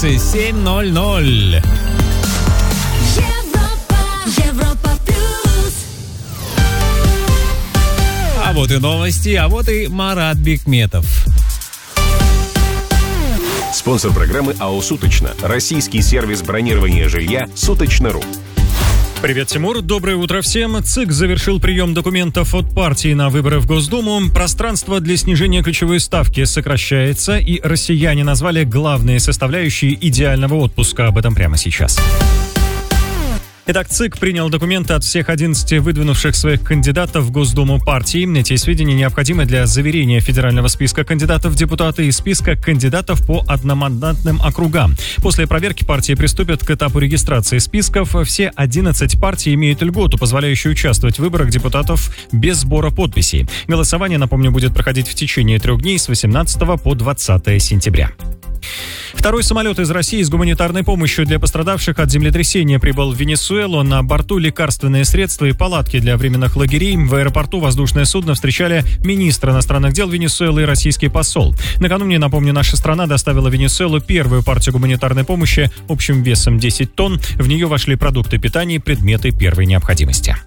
границы 7:00. Европа плюс. А вот и новости, а вот и Марат Бикметов. Спонсор программы АО «Суточно». Российский сервис бронирования жилья «Суточно.ру». Привет, Тимур. Доброе утро всем. ЦИК завершил прием документов от партии на выборы в Госдуму. Пространство для снижения ключевой ставки сокращается, и россияне назвали главные составляющие идеального отпуска. Об этом прямо сейчас. Итак, ЦИК принял документы от всех 11 выдвинувших своих кандидатов в Госдуму партий. Эти сведения необходимы для заверения федерального списка кандидатов в депутаты и списка кандидатов по одномандатным округам. После проверки партии приступят к этапу регистрации списков. Все 11 партий имеют льготу, позволяющую участвовать в выборах депутатов без сбора подписей. Голосование, напомню, будет проходить в течение 3 дней с 18 по 20 сентября. Второй самолет из России с гуманитарной помощью для пострадавших от землетрясения прибыл в Венесуэлу. На борту лекарственные средства и палатки для временных лагерей. В аэропорту воздушное судно встречали министр иностранных дел Венесуэлы и российский посол. Накануне, напомню, наша страна доставила в Венесуэлу первую партию гуманитарной помощи общим весом 10 тонн. В нее вошли продукты питания и предметы первой необходимости.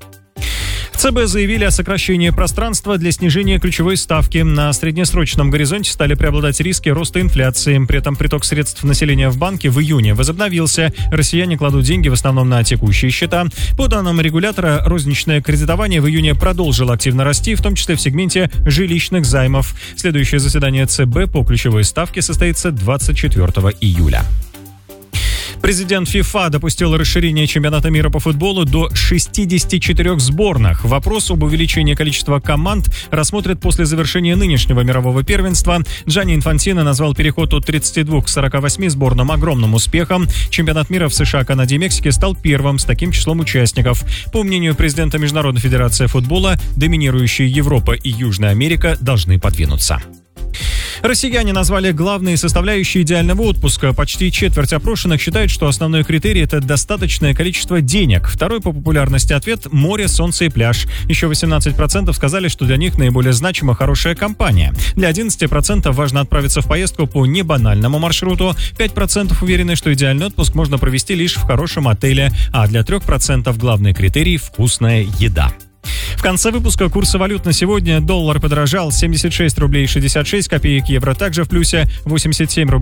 ЦБ заявили о сокращении пространства для снижения ключевой ставки. На среднесрочном горизонте стали преобладать риски роста инфляции. При этом приток средств населения в банке в июне возобновился. Россияне кладут деньги в основном на текущие счета. По данным регулятора, розничное кредитование в июне продолжило активно расти, в том числе в сегменте жилищных займов. Следующее заседание ЦБ по ключевой ставке состоится 24 июля. Президент ФИФА допустил расширение чемпионата мира по футболу до 64 сборных. Вопрос об увеличении количества команд рассмотрят после завершения нынешнего мирового первенства. Джанни Инфантино назвал переход от 32 к 48 сборным огромным успехом. Чемпионат мира в США, Канаде и Мексике стал первым с таким числом участников. По мнению президента Международной федерации футбола, доминирующие Европа и Южная Америка должны подвинуться. Россияне назвали главные составляющие идеального отпуска. Почти четверть опрошенных считают, что основной критерий – это достаточное количество денег. Второй по популярности ответ – море, солнце и пляж. Еще 18% сказали, что для них наиболее значима хорошая компания. Для 11% важно отправиться в поездку по небанальному маршруту. 5% уверены, что идеальный отпуск можно провести лишь в хорошем отеле. А для 3% главный критерий – вкусная еда. В конце выпуска курсы валют на сегодня. Доллар подорожал 76 рублей 66 копеек, евро также в плюсе 87 рублей.